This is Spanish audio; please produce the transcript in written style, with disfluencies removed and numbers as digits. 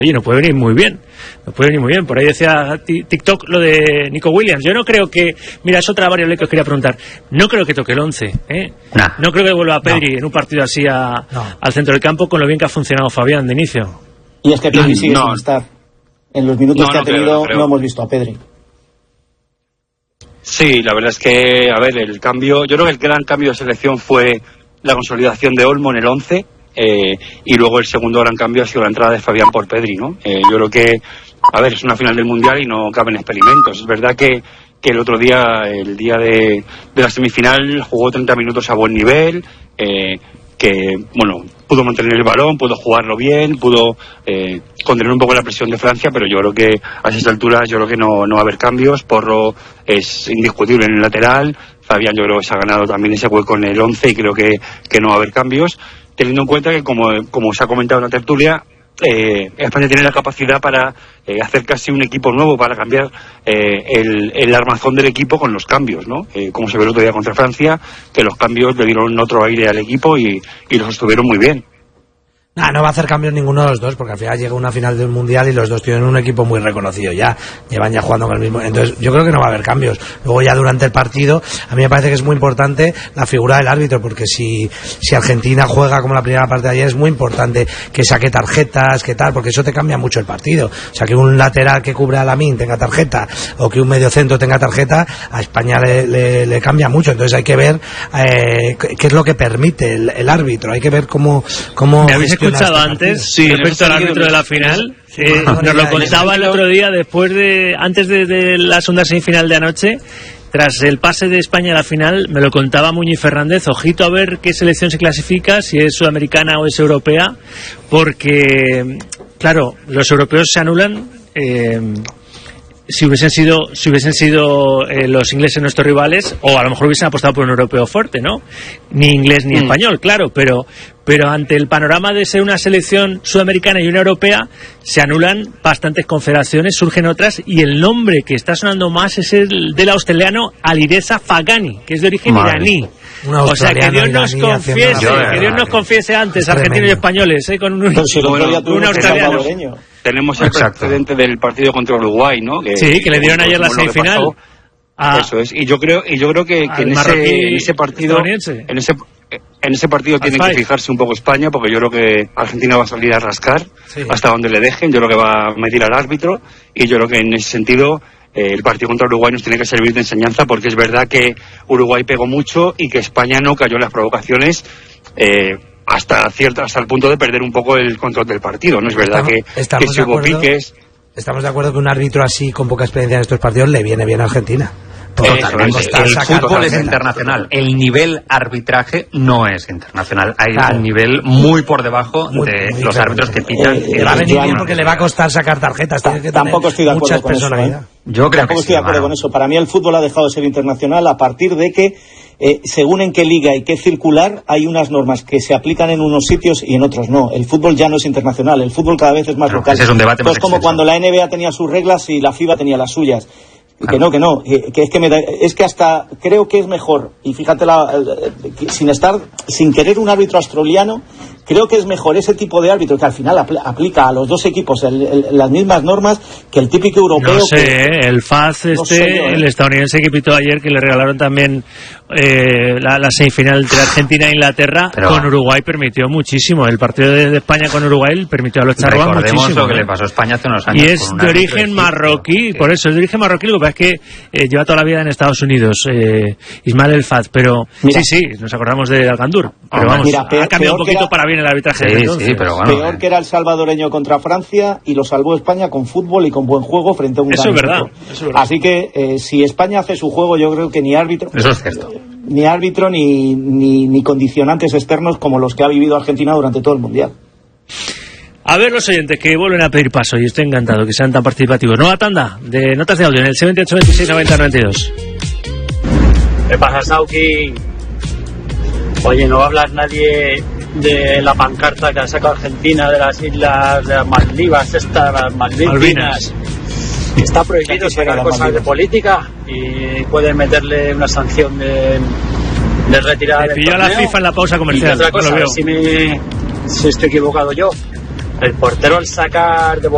Oye, nos puede venir muy bien. Por ahí decía TikTok lo de Nico Williams. Yo no creo que... Mira, es otra variable que os quería preguntar. No creo que toque el 11, ¿eh? No creo que vuelva a Pedri en un partido así al centro del campo, con lo bien que ha funcionado Fabián de inicio. Y es que Pedri sigue sin estar. En los minutos que ha tenido no hemos visto a Pedri. Sí, la verdad es que, a ver, el cambio... Yo creo que el gran cambio de selección fue la consolidación de Olmo en el 11... y luego el segundo gran cambio ha sido la entrada de Fabián por Pedri, ¿no? Yo creo que, a ver, es una final del Mundial y no caben experimentos. Es verdad que el otro día, el día de la semifinal, jugó 30 minutos a buen nivel, que, bueno, pudo mantener el balón, pudo jugarlo bien, pudo contener un poco la presión de Francia, pero yo creo que a esas alturas no va a haber cambios. Porro es indiscutible en el lateral, Fabián yo creo que se ha ganado también ese hueco en el 11 y creo que no va a haber cambios, teniendo en cuenta que, como se ha comentado en la tertulia, España tiene la capacidad para hacer casi un equipo nuevo, para cambiar el armazón del equipo con los cambios, ¿no? Como se ve el otro día contra Francia, que los cambios le dieron otro aire al equipo y los sostuvieron muy bien. No va a hacer cambios ninguno de los dos, porque al final llega una final del Mundial y los dos tienen un equipo muy reconocido llevan jugando con el mismo, entonces yo creo que no va a haber cambios. Luego ya durante el partido, a mí me parece que es muy importante la figura del árbitro, porque si Argentina juega como la primera parte de ayer, es muy importante que saque tarjetas, que tal, porque eso te cambia mucho el partido. O sea, que un lateral que cubre a Lamine tenga tarjeta, o que un mediocentro tenga tarjeta, a España le cambia mucho. Entonces hay que ver qué es lo que permite el árbitro, hay que ver cómo escuchado antes, respecto al árbitro de la final, nos lo contaba el otro día antes de la segunda semifinal de anoche, tras el pase de España a la final, me lo contaba Muñiz Fernández. Ojito a ver qué selección se clasifica, si es sudamericana o es europea, porque claro, los europeos se anulan. Si hubiesen sido los ingleses nuestros rivales, o a lo mejor hubiesen apostado por un europeo fuerte, ¿no? Ni inglés ni español, claro, pero ante el panorama de ser una selección sudamericana y una europea, se anulan bastantes confederaciones, surgen otras, y el nombre que está sonando más es el del australiano Alireza Fagani, que es de origen iraní. O sea, que Dios nos confiese antes, argentinos y españoles, con un australiano. Tenemos el precedente del partido contra Uruguay, ¿no? Que le dieron ayer la semifinal. Eso es, y yo creo que en ese partido tiene que fijarse un poco España, porque yo creo que Argentina va a salir a rascar hasta donde le dejen. Yo creo que va a medir al árbitro, y yo creo que en ese sentido el partido contra Uruguay nos tiene que servir de enseñanza, porque es verdad que Uruguay pegó mucho y que España no cayó en las provocaciones hasta el punto de perder un poco el control del partido. No es verdad que si hubo piques. Estamos de acuerdo que un árbitro así, con poca experiencia en estos partidos, le viene bien a Argentina. Totalmente. El fútbol es internacional. El nivel arbitraje no es internacional. Hay un nivel muy por debajo de los árbitros que pitan. Va a venir bien porque le va a costar sacar tarjetas. Tampoco estoy de acuerdo con eso. Yo creo que estoy de acuerdo con eso. Para mí el fútbol ha dejado de ser internacional a partir de que según en qué liga y qué circular, hay unas normas que se aplican en unos sitios y en otros no. El fútbol ya no es internacional. El fútbol cada vez es más local. Ese es un debate más como cuando la NBA tenía sus reglas y la FIBA tenía las suyas. Es que hasta creo que es mejor, y fíjate, sin querer un árbitro australiano, creo que es mejor ese tipo de árbitro que al final aplica a los dos equipos las mismas normas que el típico europeo. No sé, el FAZ el estadounidense que pitó ayer, que le regalaron también la semifinal entre Argentina e Inglaterra, con Uruguay permitió muchísimo. El partido de España con Uruguay permitió a los charrúas muchísimo. Recordemos lo que le pasó a España hace unos años. Y es de origen marroquí, por eso es de origen marroquí. Lo que pasa es que lleva toda la vida en Estados Unidos, Ismael El Faz, pero sí, nos acordamos de Alcandur, pero vamos, ha cambiado un poquito para bien el arbitraje. Sí, pero bueno, peor que era el salvadoreño contra Francia, y lo salvó España con fútbol y con buen juego frente a un eso es verdad. Así que si España hace su juego, yo creo que ni árbitro, eso es cierto, ni condicionantes externos como los que ha vivido Argentina durante todo el Mundial. A ver los oyentes que vuelven a pedir paso, y estoy encantado que sean tan participativos. Nueva tanda de notas de audio en el 78 26 90 92. ¿Qué pasa, Sauki? Oye, no hablas nadie de la pancarta que ha sacado Argentina de las islas de las Maldivas, las Malvinas. Está prohibido sacar cosas de política y pueden meterle una sanción de retirada del torneo. La FIFA en la pausa comercial. Y otra cosa, si estoy equivocado yo, el portero al sacar de